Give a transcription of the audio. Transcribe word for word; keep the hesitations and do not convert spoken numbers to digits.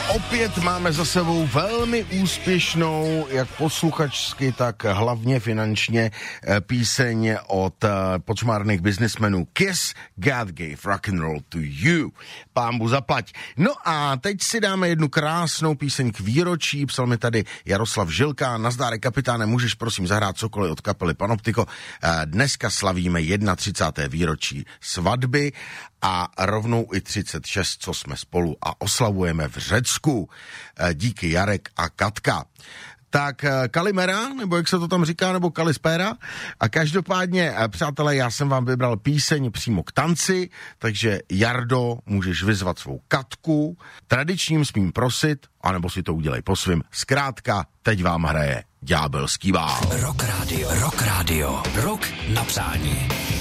Opět máme za sebou velmi úspěšnou, jak posluchačsky, tak hlavně finančně, píseň od počmárných biznismenů Kiss, God Gave Rock and Roll to You. Pánbu zaplať. No a teď si dáme jednu krásnou píseň k výročí. Psal mi tady Jaroslav Žilka. Nazdárek kapitáne, můžeš prosím zahrát cokoliv od kapely Panoptiko. Dneska slavíme třicáté první výročí svatby a rovnou i třicet šest, co jsme spolu a oslavujeme v Řecku. Díky Jarek a Katka. Tak Kalimera, nebo jak se to tam říká, nebo Kalispera. A každopádně, přátelé, já jsem vám vybral píseň přímo k tanci, takže Jardo, můžeš vyzvat svou Katku, tradičním smím prosit, anebo si to udělej po svým. Zkrátka, teď vám hraje Ďábelský vál. Rock Radio, Rock Radio, Rock na přání.